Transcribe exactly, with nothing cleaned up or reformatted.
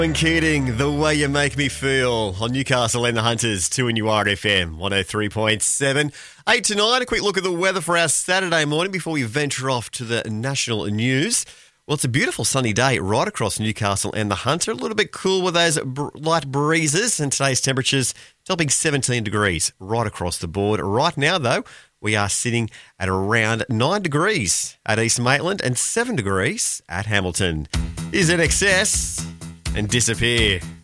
When Keating, The Way You Make Me Feel on Newcastle and the Hunters, two in your R F M, one oh three point seven. eight to nine, a quick look at the weather for our Saturday morning before we venture off to the national news. Well, it's a beautiful sunny day right across Newcastle and the Hunter. A little bit cool with those br- light breezes, and today's temperatures topping seventeen degrees right across the board. Right now, though, we are sitting at around nine degrees at East Maitland and seven degrees at Hamilton. Is N X S and Disappear.